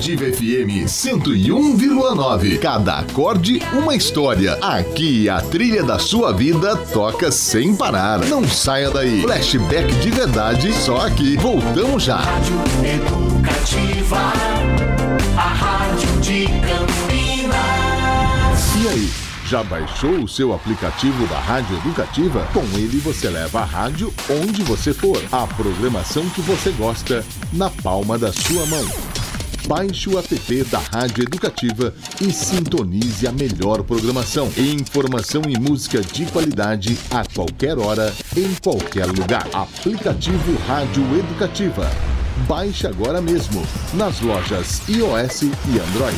Educativa FM 101,9. Cada acorde, uma história. Aqui a trilha da sua vida toca sem parar. Não saia daí. Flashback de verdade, só aqui. Voltamos já. Rádio Educativa, a rádio de Campinas. E aí? Já baixou o seu aplicativo da Rádio Educativa? Com ele você leva a rádio onde você for. A programação que você gosta na palma da sua mão. Baixe o app da Rádio Educativa e sintonize a melhor programação. Informação e música de qualidade a qualquer hora, em qualquer lugar. Aplicativo Rádio Educativa. Baixe agora mesmo nas lojas iOS e Android.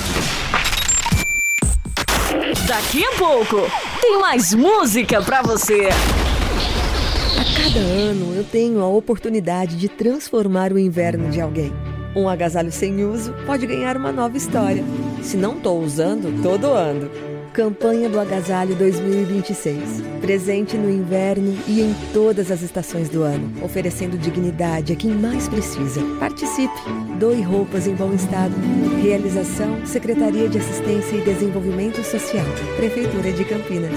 Daqui a pouco tem mais música pra você. A cada ano eu tenho a oportunidade de transformar o inverno de alguém. Um agasalho sem uso pode ganhar uma nova história. Se não estou usando, tô doando. Campanha do Agasalho 2026. Presente no inverno e em todas as estações do ano, oferecendo dignidade a quem mais precisa. Participe. Doe roupas em bom estado. Realização: Secretaria de Assistência e Desenvolvimento Social. Prefeitura de Campinas.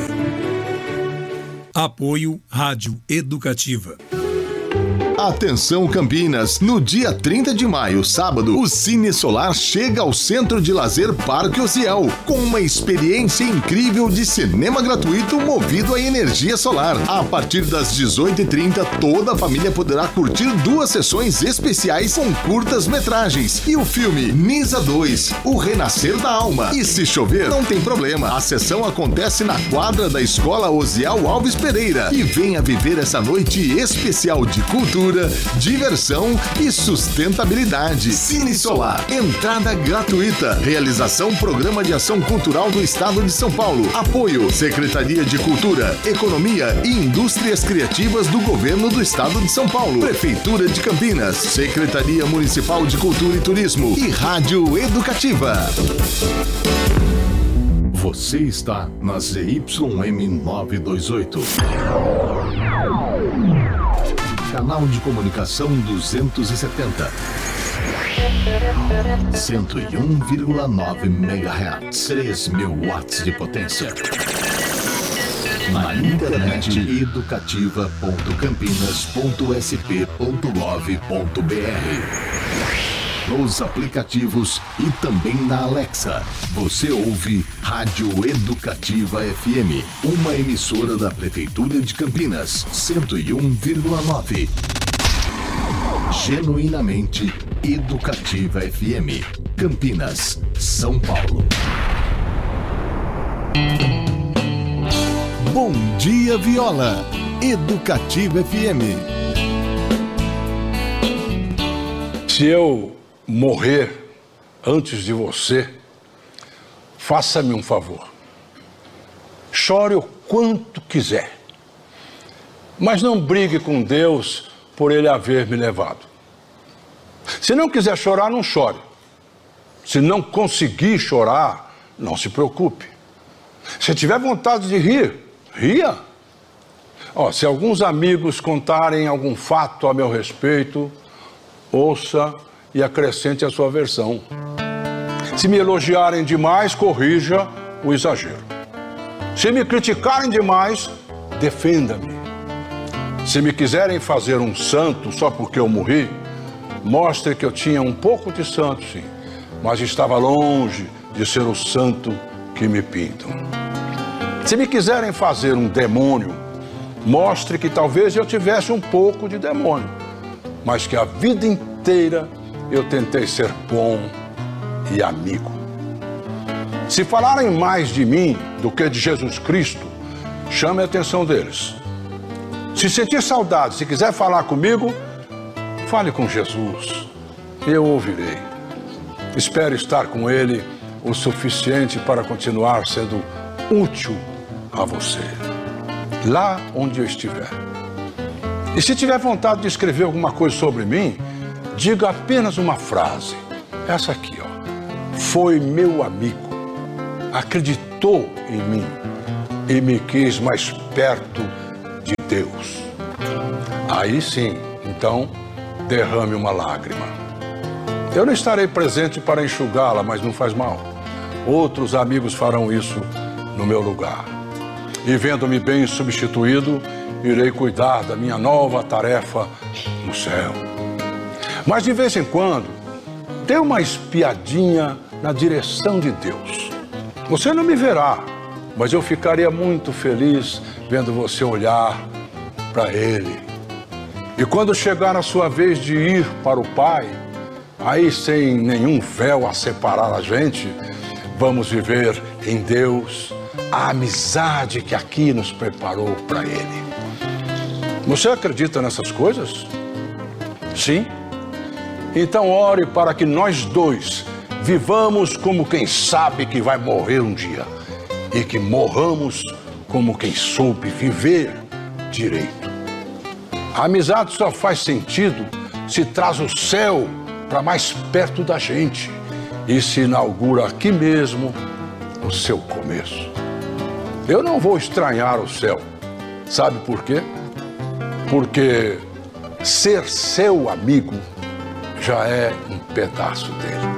Apoio Rádio Educativa. Atenção Campinas, no dia 30 de maio, sábado, o Cine Solar chega ao Centro de Lazer Parque Ociel, com uma experiência incrível de cinema gratuito movido a energia solar. A partir das 18h30, toda a família poderá curtir 2 sessões especiais com curtas-metragens e o filme Nisa 2, O Renascer da Alma. E se chover, não tem problema, a sessão acontece na quadra da Escola Osiel Alves Pereira. E venha viver essa noite especial de cultura, diversão e sustentabilidade. Cine Solar, entrada gratuita. Realização: Programa de Ação Cultural do Estado de São Paulo. Apoio: Secretaria de Cultura, Economia e Indústrias Criativas do Governo do Estado de São Paulo. Prefeitura de Campinas, Secretaria Municipal de Cultura e Turismo e Rádio Educativa. Você está na ZYM 928. Canal de comunicação 270. 101,9 MHz. 3.000 watts de potência. Na internet, educativa.campinas.sp.gov.br. Nos aplicativos e também na Alexa. Você ouve Rádio Educativa FM, uma emissora da Prefeitura de Campinas, 101,9. Genuinamente Educativa FM, Campinas, São Paulo. Bom dia, Viola, Educativa FM. Se eu morrer antes de você, faça-me um favor. Chore o quanto quiser, mas não brigue com Deus por Ele haver me levado. Se não quiser chorar, não chore. Se não conseguir chorar, não se preocupe. Se tiver vontade de rir, ria. Se alguns amigos contarem algum fato a meu respeito, ouça e acrescente a sua versão. Se me elogiarem demais, corrija o exagero. Se me criticarem demais, defenda-me. Se me quiserem fazer um santo só porque eu morri, mostre que eu tinha um pouco de santo, sim, mas estava longe de ser o santo que me pintam. Se me quiserem fazer um demônio, mostre que talvez eu tivesse um pouco de demônio, mas que a vida inteira eu tentei ser bom e amigo. Se falarem mais de mim do que de Jesus Cristo, chame a atenção deles. Se sentir saudade, se quiser falar comigo, fale com Jesus, eu ouvirei. Espero estar com Ele o suficiente para continuar sendo útil a você, lá onde eu estiver. E se tiver vontade de escrever alguma coisa sobre mim, diga apenas uma frase, essa aqui, foi meu amigo, acreditou em mim e me quis mais perto de Deus. Aí sim, então, derrame uma lágrima. Eu não estarei presente para enxugá-la, mas não faz mal. Outros amigos farão isso no meu lugar. E vendo-me bem substituído, irei cuidar da minha nova tarefa no céu. Mas de vez em quando, dê uma espiadinha na direção de Deus. Você não me verá, mas eu ficaria muito feliz vendo você olhar para Ele. E quando chegar a sua vez de ir para o Pai, aí sem nenhum véu a separar a gente, vamos viver em Deus a amizade que aqui nos preparou para Ele. Você acredita nessas coisas? Sim? Então ore para que nós dois vivamos como quem sabe que vai morrer um dia e que morramos como quem soube viver direito. A amizade só faz sentido se traz o céu para mais perto da gente e se inaugura aqui mesmo o seu começo. Eu não vou estranhar o céu. Sabe por quê? Porque ser seu amigo já é um pedaço dele.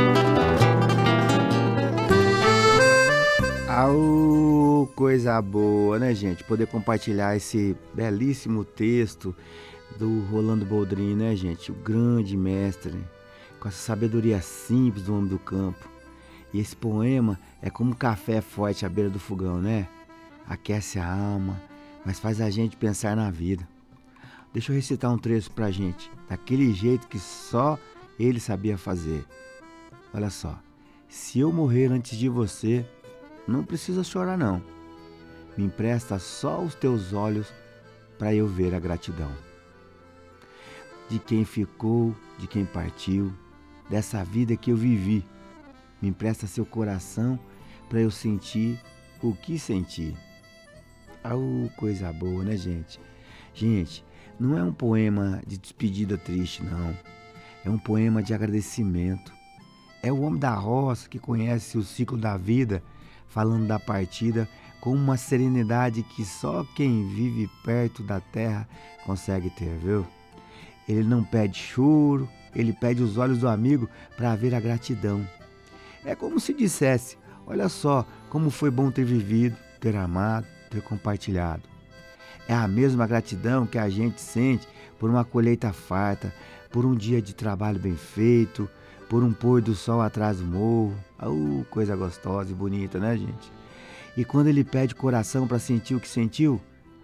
Au, coisa boa, né, gente? Poder compartilhar esse belíssimo texto do Rolando Boldrin, né, gente? O grande mestre, com essa sabedoria simples do homem do campo. E esse poema é como um café forte à beira do fogão, né? Aquece a alma, mas faz a gente pensar na vida. Deixa eu recitar um trecho pra gente, daquele jeito que só ele sabia fazer. Olha só. Se eu morrer antes de você, não precisa chorar não. Me empresta só os teus olhos para eu ver a gratidão. De quem ficou, de quem partiu, dessa vida que eu vivi. Me empresta seu coração para eu sentir o que senti. Coisa boa, né, gente? Gente, não é um poema de despedida triste, não. É um poema de agradecimento. É o homem da roça que conhece o ciclo da vida, falando da partida com uma serenidade que só quem vive perto da terra consegue ter, viu? Ele não pede choro, ele pede os olhos do amigo para ver a gratidão. É como se dissesse, olha só como foi bom ter vivido, ter amado, ter compartilhado. É a mesma gratidão que a gente sente por uma colheita farta, por um dia de trabalho bem feito, por um pôr do sol atrás do morro. Coisa gostosa e bonita, né, gente? E quando ele pede coração para sentir o que sentiu,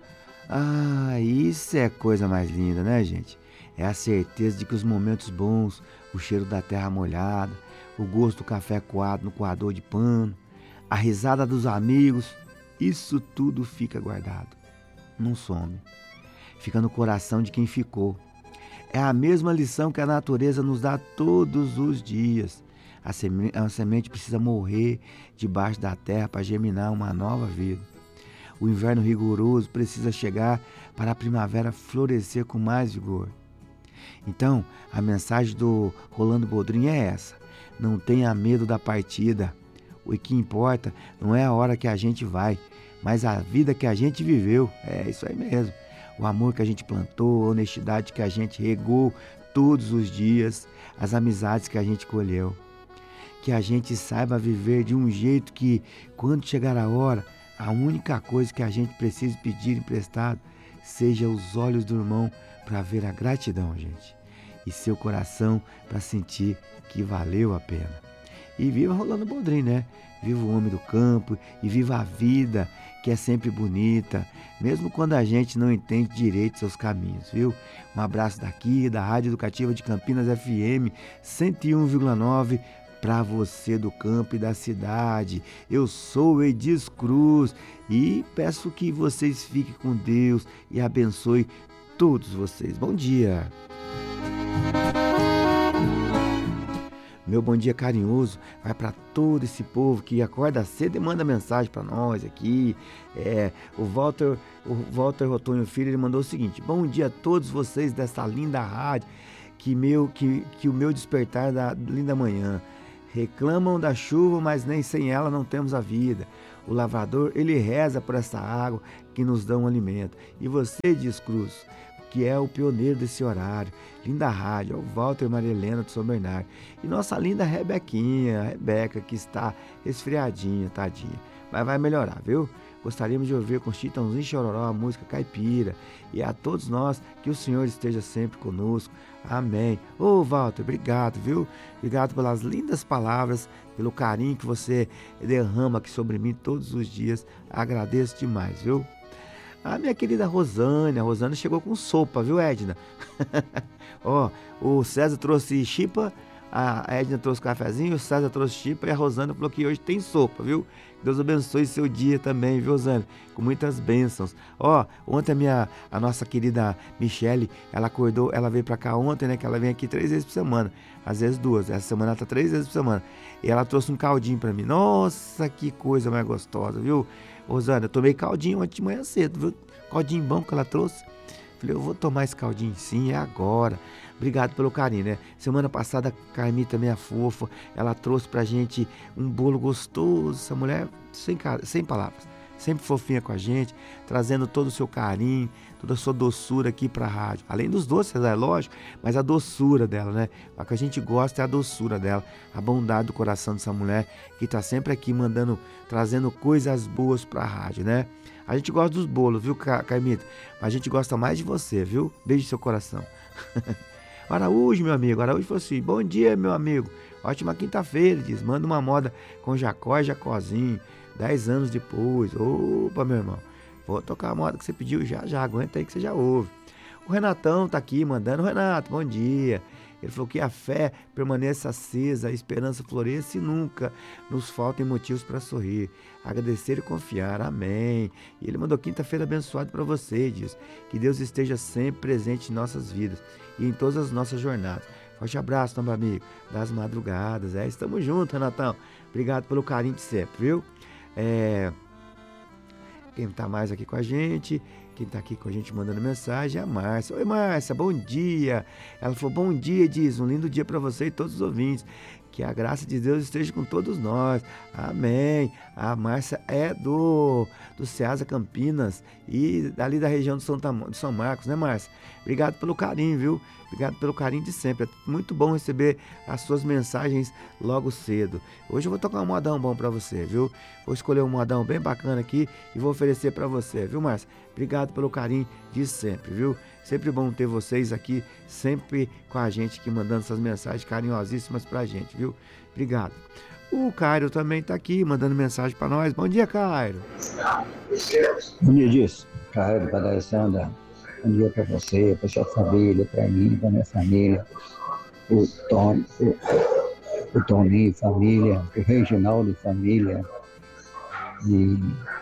isso é coisa mais linda, né, gente? É a certeza de que os momentos bons, o cheiro da terra molhada, o gosto do café coado no coador de pano, a risada dos amigos, isso tudo fica guardado. Não some. Fica no coração de quem ficou. É a mesma lição que a natureza nos dá todos os dias. A semente precisa morrer debaixo da terra para germinar uma nova vida. O inverno rigoroso precisa chegar para a primavera florescer com mais vigor. Então, a mensagem do Rolando Boldrin é essa. Não tenha medo da partida. O que importa não é a hora que a gente vai, mas a vida que a gente viveu. É isso aí mesmo. O amor que a gente plantou, a honestidade que a gente regou todos os dias, as amizades que a gente colheu. Que a gente saiba viver de um jeito que, quando chegar a hora, a única coisa que a gente precisa pedir emprestado seja os olhos do irmão para ver a gratidão, gente. E seu coração para sentir que valeu a pena. E viva Rolando Boldrin, né? Viva o homem do campo e viva a vida, que é sempre bonita, mesmo quando a gente não entende direito seus caminhos, viu? Um abraço daqui, da Rádio Educativa de Campinas FM 101,9, para você do campo e da cidade. Eu sou Edis Cruz e peço que vocês fiquem com Deus e abençoe todos vocês. Bom dia! Meu bom dia carinhoso vai para todo esse povo que acorda cedo e manda mensagem para nós aqui. O Walter Rotonho Filho, ele mandou o seguinte: bom dia a todos vocês dessa linda rádio, que o meu despertar da linda manhã. Reclamam da chuva, mas nem sem ela não temos a vida. O lavrador, ele reza por essa água que nos dá um alimento. E você, Dias Cruz, que é o pioneiro desse horário. Linda rádio, o Walter e Maria Helena de São Bernardo. E nossa linda Rebequinha, a Rebeca, que está resfriadinha, tadinha. Mas vai melhorar, viu? Gostaríamos de ouvir com Chitãozinho e Chororó a música Caipira. E a todos nós, que o Senhor esteja sempre conosco. Amém. Ô Walter, obrigado, viu? Obrigado pelas lindas palavras, pelo carinho que você derrama aqui sobre mim todos os dias. Agradeço demais, viu? A minha querida Rosane, a Rosane chegou com sopa, viu, Edna? Ó, o César trouxe chipa, a Edna trouxe cafezinho, o César trouxe chipa e a Rosane falou que hoje tem sopa, viu? Deus abençoe seu dia também, viu, Rosane? Com muitas bênçãos. Ó, ontem a nossa querida Michele, ela acordou, ela veio pra cá ontem, né? Que ela vem aqui 3 vezes por semana, às vezes 2. Essa semana ela tá 3 vezes por semana. E ela trouxe um caldinho pra mim. Nossa, que coisa mais gostosa, viu? Rosana, eu tomei caldinho ontem de manhã cedo, viu? Caldinho bom que ela trouxe. Falei, eu vou tomar esse caldinho sim, é agora. Obrigado pelo carinho, né? Semana passada a Carmita, minha fofa, ela trouxe pra gente um bolo gostoso. Essa mulher, sem palavras, sempre fofinha com a gente, trazendo todo o seu carinho, toda a sua doçura aqui pra rádio. Além dos doces, é lógico, mas a doçura dela, né? O que a gente gosta é a doçura dela, a bondade do coração dessa mulher, que tá sempre aqui trazendo coisas boas pra rádio, né? A gente gosta dos bolos, viu, Carmita? Mas a gente gosta mais de você, viu? Beijo no seu coração. Araújo, meu amigo. Araújo falou assim, bom dia, meu amigo. Ótima quinta-feira, diz. Manda uma moda com Jacó e Jacozinho. 10 anos depois. Opa, meu irmão. Vou tocar a moda que você pediu já. Aguenta aí que você já ouve. O Renatão tá aqui mandando. Renato, bom dia. Ele falou que a fé permaneça acesa, a esperança floresça e nunca nos faltem motivos para sorrir. Agradecer e confiar. Amém. E ele mandou quinta-feira abençoada para você, diz. Que Deus esteja sempre presente em nossas vidas e em todas as nossas jornadas. Forte abraço, meu amigo, das madrugadas. Estamos juntos, Renatão. Obrigado pelo carinho de sempre, viu? Quem tá mais aqui com a gente, quem tá aqui com a gente mandando mensagem é a Márcia. Oi, Márcia, bom dia. Ela falou, bom dia, diz, um lindo dia para você e todos os ouvintes. Que a graça de Deus esteja com todos nós. Amém. A Márcia é do Ceasa Campinas e dali da região de São Marcos, né, Márcia? Obrigado pelo carinho, viu? Obrigado pelo carinho de sempre. É muito bom receber as suas mensagens logo cedo. Hoje eu vou tocar um modão bom pra você, viu? Vou escolher um modão bem bacana aqui e vou oferecer pra você, viu, Márcia? Obrigado pelo carinho de sempre, viu? Sempre bom ter vocês aqui, sempre com a gente aqui, mandando essas mensagens carinhosíssimas pra gente, viu? Obrigado. O Cairo também tá aqui, mandando mensagem pra nós. Bom dia, Cairo. Bom dia, Disso. Cairo, Padre Sandra. Bom dia pra você, pra sua família, pra mim, pra minha família. O Toninho, família. O Reginaldo, família. E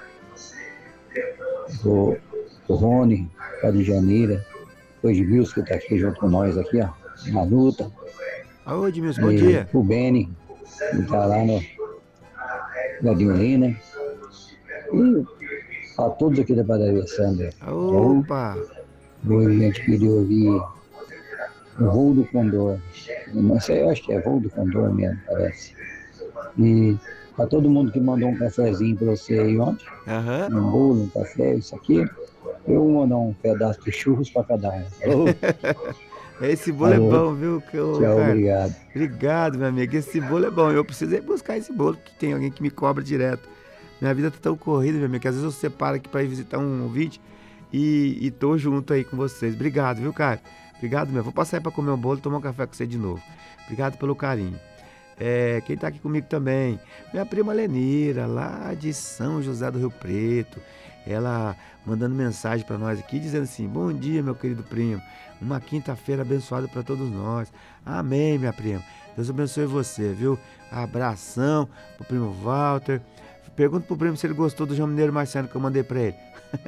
o Rony, Padre Janira. O Edmilson, que tá aqui junto com nós aqui, ó, na luta. Alô, Edmilson, bom dia. O Beni, que tá lá na Diolina. E a todos aqui da Padaria Sandra. Opa! Hoje a gente queria ouvir o Voo do Condor. Não sei, eu acho que é Voo do Condor mesmo, parece. E para todo mundo que mandou um cafezinho para você aí ontem, um bolo, um café, isso aqui, eu vou mandar um pedaço de churros para cada um. Esse bolo é bom, viu? Tchau, cara. Obrigado. Obrigado, meu amigo. Esse bolo é bom. Eu precisei buscar esse bolo, porque tem alguém que me cobra direto. Minha vida tá tão corrida, meu amigo, que às vezes eu separo aqui para ir visitar um ouvinte e tô junto aí com vocês. Obrigado, viu, cara? Obrigado mesmo. Vou passar aí para comer um bolo e tomar um café com você de novo. Obrigado pelo carinho. Quem tá aqui comigo também, minha prima Lenira, lá de São José do Rio Preto. Ela mandando mensagem para nós aqui, dizendo assim, bom dia, meu querido primo, uma quinta-feira abençoada para todos nós. Amém, minha prima. Deus abençoe você, viu? Abração pro primo Walter. Pergunta pro primo se ele gostou do João Mineiro Marciano que eu mandei para ele.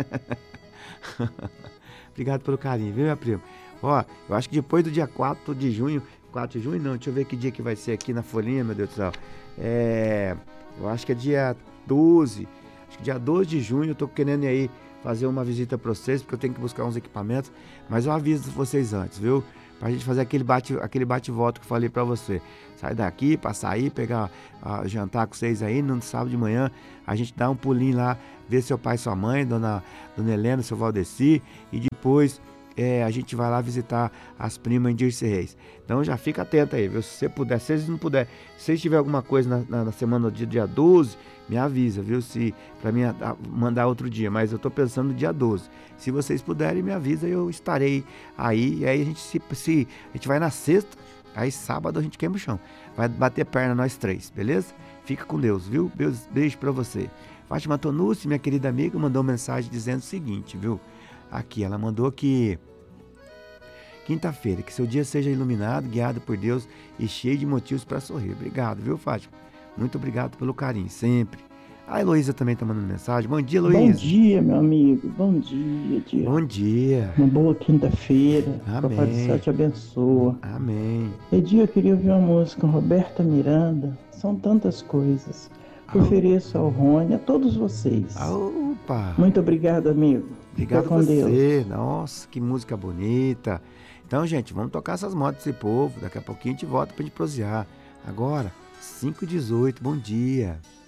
Obrigado pelo carinho, viu, minha prima? Ó, eu acho que depois do dia 4 de junho, 4 de junho não, deixa eu ver que dia que vai ser aqui na folhinha, meu Deus do céu. Eu acho que é dia 12, acho que dia 12 de junho eu tô querendo ir aí fazer uma visita para vocês, porque eu tenho que buscar uns equipamentos, mas eu aviso vocês antes, viu? Pra gente fazer aquele bate-volta que eu falei pra você. Sai daqui, passar aí, pegar, jantar com vocês aí, no sábado de manhã, a gente dá um pulinho lá, ver seu pai e sua mãe, dona Helena, seu Valdeci, e depois a gente vai lá visitar as primas em Dirce Reis. Então já fica atento aí, viu? Se você puder, se vocês não puder, se vocês tiver alguma coisa na semana do dia 12, me avisa, viu? Se para mim mandar outro dia, mas eu tô pensando no dia 12. Se vocês puderem, me avisa, eu estarei aí. E aí a gente a gente vai na sexta, aí sábado a gente queima o chão. Vai bater perna nós três, beleza? Fica com Deus, viu? Beijo pra você. Fátima Tonucci, minha querida amiga, mandou mensagem dizendo o seguinte, viu? Aqui, ela mandou que quinta-feira, que seu dia seja iluminado, guiado por Deus e cheio de motivos para sorrir. Obrigado, viu, Fátima? Muito obrigado pelo carinho, sempre. A Heloísa também tá mandando mensagem. Bom dia, Heloísa. Bom dia, meu amigo. Bom dia, dia. Bom dia. Uma boa quinta-feira. Amém. Papai do Céu te abençoa. Amém. Dia eu queria ouvir uma música, Roberta Miranda. São tantas coisas. Ofereço ao Rony, a todos vocês. Opa! Muito obrigado, amigo. Obrigado com a você. Deus. Nossa, que música bonita. Então, gente, vamos tocar essas modas desse povo. Daqui a pouquinho a gente volta pra gente prosear. Agora, 5h18, bom dia.